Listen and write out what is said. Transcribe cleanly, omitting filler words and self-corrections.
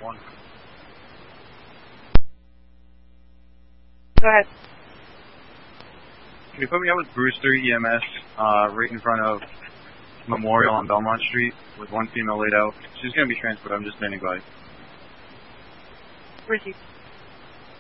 1. Go ahead. Can you put me out with Brewster EMS right in front of Memorial on Belmont Street with one female laid out? She's going to be transferred. I'm just standing by. Received.